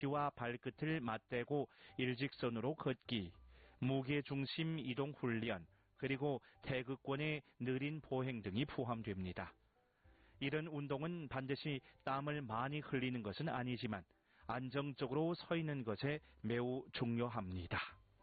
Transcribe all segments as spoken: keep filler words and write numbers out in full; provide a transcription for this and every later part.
뒤와 발끝을 맞대고 일직선으로 걷기, 무게중심 이동 훈련, 그리고 태극권의 느린 보행 등이 포함됩니다. 이런 운동은 반드시 땀을 많이 흘리는 것은 아니지만 안정적으로 서 있는 것에 매우 중요합니다.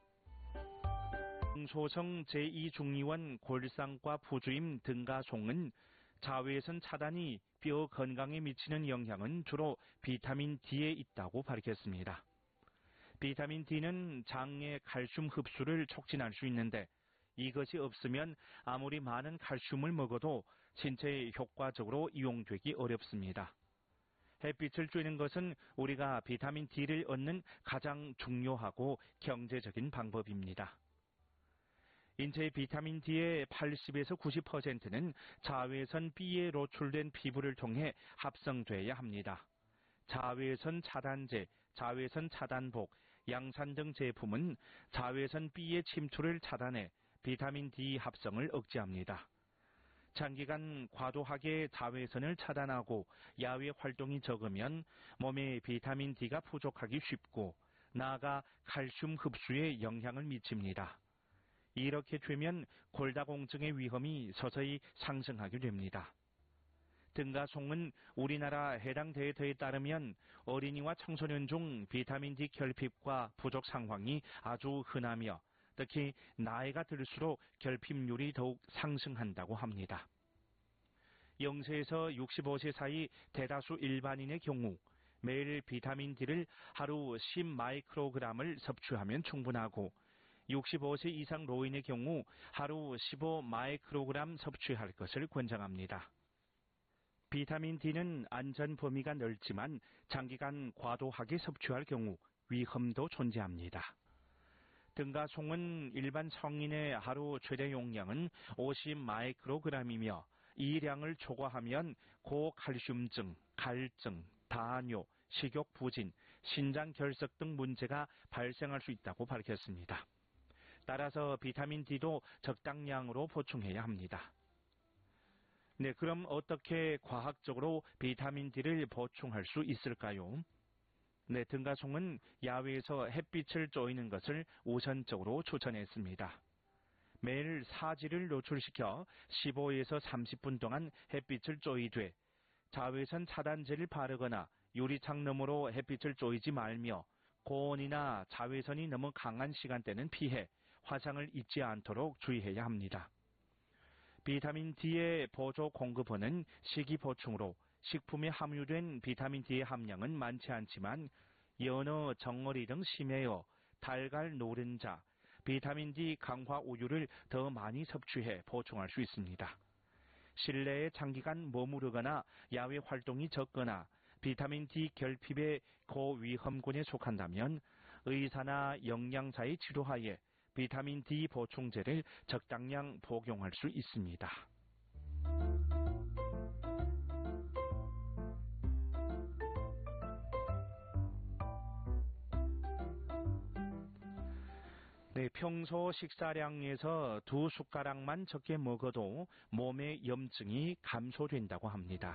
소성 제이 중의원 골상과 부주임 등가송은 자외선 차단이 뼈 건강에 미치는 영향은 주로 비타민 D에 있다고 밝혔습니다. 비타민 D는 장의 칼슘 흡수를 촉진할 수 있는데 이것이 없으면 아무리 많은 칼슘을 먹어도 신체에 효과적으로 이용되기 어렵습니다. 햇빛을 쬐는 것은 우리가 비타민 D를 얻는 가장 중요하고 경제적인 방법입니다. 인체의 비타민 D의 팔십에서 구십 퍼센트는 자외선 B에 노출된 피부를 통해 합성돼야 합니다. 자외선 차단제, 자외선 차단복, 양산 등 제품은 자외선 B의 침투를 차단해 비타민 D 합성을 억제합니다. 장기간 과도하게 자외선을 차단하고 야외 활동이 적으면 몸에 비타민 D가 부족하기 쉽고 나아가 칼슘 흡수에 영향을 미칩니다. 이렇게 되면 골다공증의 위험이 서서히 상승하게 됩니다. 등가송은 우리나라 해당 데이터에 따르면 어린이와 청소년 중 비타민 D 결핍과 부족 상황이 아주 흔하며 특히 나이가 들수록 결핍률이 더욱 상승한다고 합니다. 영 세에서 육십오 세 사이 대다수 일반인의 경우 매일 비타민 D를 하루 십 마이크로그램을 섭취하면 충분하고 육십오 세 이상 노인의 경우 하루 십오 마이크로그램 섭취할 것을 권장합니다. 비타민 D는 안전 범위가 넓지만 장기간 과도하게 섭취할 경우 위험도 존재합니다. 등가송은 일반 성인의 하루 최대 용량은 오십 마이크로그램이며 이 량을 초과하면 고칼슘증, 갈증, 다뇨, 식욕 부진, 신장 결석 등 문제가 발생할 수 있다고 밝혔습니다. 따라서 비타민 D도 적당량으로 보충해야 합니다. 네, 그럼 어떻게 과학적으로 비타민 D를 보충할 수 있을까요? 네, 등가송은 야외에서 햇빛을 쬐는 것을 우선적으로 추천했습니다. 매일 사지를 노출시켜 십오에서 삼십 분 동안 햇빛을 쬐이되 자외선 차단제를 바르거나 유리창 너머로 햇빛을 쬐이지 말며 고온이나 자외선이 너무 강한 시간대는 피해 화상을 입지 않도록 주의해야 합니다. 비타민 D의 보조 공급원은 식이보충으로 식품에 함유된 비타민 D의 함량은 많지 않지만 연어, 정어리 등 심해어, 달걀, 노른자, 비타민 D 강화 우유를 더 많이 섭취해 보충할 수 있습니다. 실내에 장기간 머무르거나 야외 활동이 적거나 비타민 D 결핍의 고위험군에 속한다면 의사나 영양사의 지도하에 비타민 D 보충제를 적당량 복용할 수 있습니다. 네, 평소 식사량에서 두 숟가락만 적게 먹어도 몸의 염증이 감소된다고 합니다.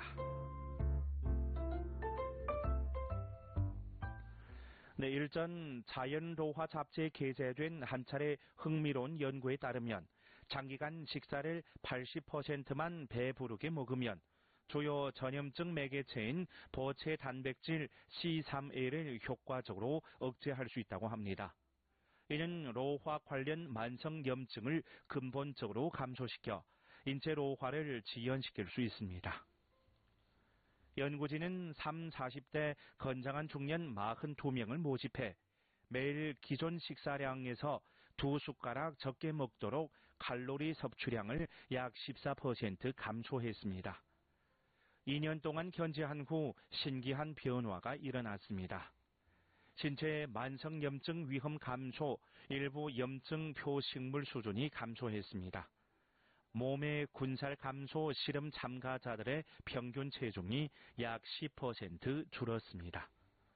네, 일전 자연로화 잡지에 게재된 한 차례 흥미로운 연구에 따르면 장기간 식사를 팔십 퍼센트만 배부르게 먹으면 주요 전염증 매개체인 보채 단백질 씨 삼 에를 효과적으로 억제할 수 있다고 합니다. 이는 로화 관련 만성 염증을 근본적으로 감소시켜 인체 로화를 지연시킬 수 있습니다. 연구진은 삼, 사십 대 건장한 중년 사십이 명을 모집해 매일 기존 식사량에서 두 숟가락 적게 먹도록 칼로리 섭취량을 약 십사 퍼센트 감소했습니다. 이 년 동안 견제한 후 신기한 변화가 일어났습니다. 신체의 만성염증 위험 감소, 일부 염증 표식물 수준이 감소했습니다. 몸의 군살 감소 실험 참가자들의 평균 체중이 약 십 퍼센트 줄었습니다.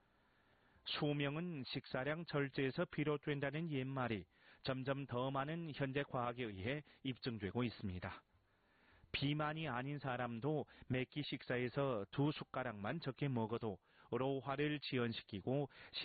수명은 식사량 절제에서 비롯된다는 옛말이 점점 더 많은 현대 과학에 의해 입증되고 있습니다. 비만이 아닌 사람도 몇 끼 식사에서 두 숟가락만 적게 먹어도 로화를 지연시키고